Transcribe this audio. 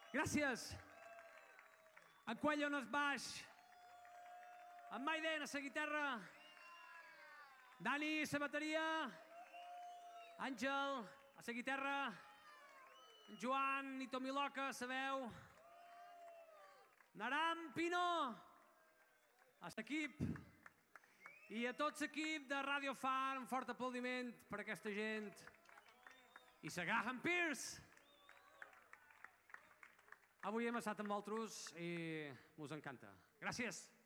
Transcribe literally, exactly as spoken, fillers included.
Gràcies. En Cuello en el baix. En Maiden a la guitarra. Dani a la bateria. Àngel a la guitarra. En Joan i Tomiloca a la veu. Naram Pino a l'equip. I a tot l'equip de Radio Far, un fort aplaudiment per aquesta gent. I la Graham Pierce. Avui hem estat amb vosaltres i us encanta. Gràcies.